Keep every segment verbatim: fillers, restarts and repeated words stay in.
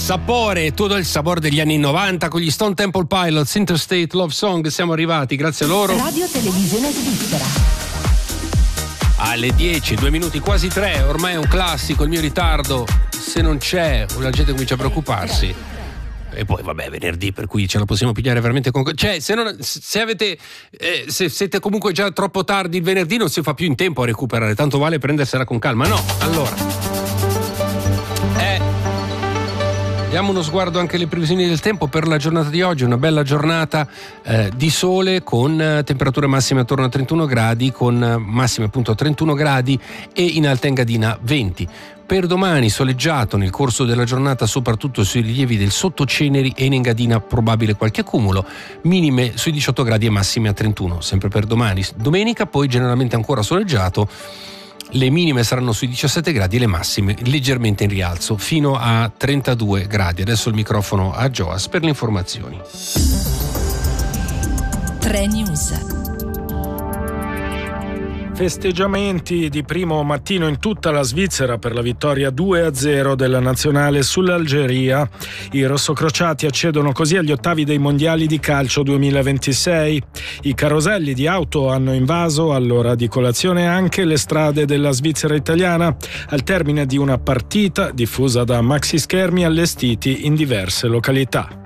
sapore, tutto il sapore degli anni novanta con gli Stone Temple Pilots, Interstate Love Song. Siamo arrivati, grazie a loro. Radio Televisione Svizzera. Alle dieci, due minuti, quasi tre, ormai è un classico, il mio ritardo, se non c'è, la gente comincia a preoccuparsi. E poi vabbè, venerdì, per cui ce la possiamo pigliare veramente con... Cioè, se, non, se avete eh, se siete comunque già troppo tardi il venerdì, non si fa più in tempo a recuperare, tanto vale prendersela con calma. No, allora eh, diamo uno sguardo anche alle previsioni del tempo per la giornata di oggi. Una bella giornata eh, di sole con eh, temperature massime attorno a trentuno gradi, con eh, massime appunto a trentuno gradi e in Alta Engadina venti. Per domani soleggiato nel corso della giornata, soprattutto sui rilievi del Sottoceneri e in Engadina probabile qualche accumulo, minime sui diciotto gradi e massime a trentuno, sempre per domani. Domenica poi generalmente ancora soleggiato, le minime saranno sui diciassette gradi e le massime leggermente in rialzo fino a trentadue gradi. Adesso il microfono a Joas per le informazioni. tre News. Festeggiamenti di primo mattino in tutta la Svizzera per la vittoria due a zero della nazionale sull'Algeria. I rossocrociati accedono così agli ottavi dei mondiali di calcio duemilaventisei. I caroselli di auto hanno invaso all'ora di colazione anche le strade della Svizzera italiana, al termine di una partita diffusa da maxi schermi allestiti in diverse località.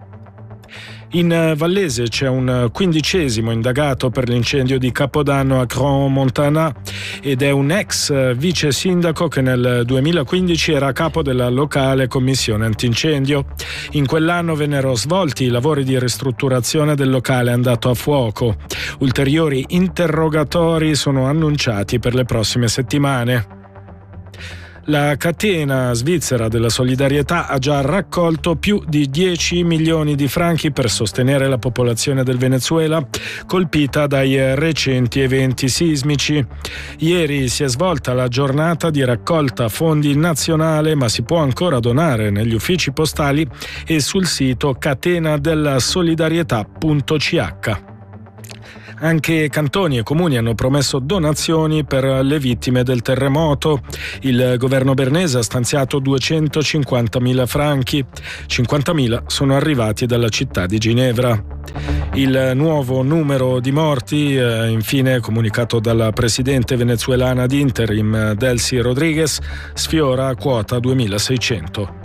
In Vallese c'è un quindicesimo indagato per l'incendio di Capodanno a Crans-Montana ed è un ex vice sindaco che nel duemilaquindici era a capo della locale commissione antincendio. In quell'anno vennero svolti i lavori di ristrutturazione del locale andato a fuoco. Ulteriori interrogatori sono annunciati per le prossime settimane. La catena svizzera della solidarietà ha già raccolto più di dieci milioni di franchi per sostenere la popolazione del Venezuela colpita dai recenti eventi sismici. Ieri si è svolta la giornata di raccolta fondi nazionale, ma si può ancora donare negli uffici postali e sul sito catena della solidarietà punto c h. Anche cantoni e comuni hanno promesso donazioni per le vittime del terremoto. Il governo bernese ha stanziato duecentocinquantamila franchi, cinquantamila sono arrivati dalla città di Ginevra. Il nuovo numero di morti, eh, infine comunicato dalla presidente venezuelana di interim Delcy Rodriguez, sfiora quota duemilaseicento.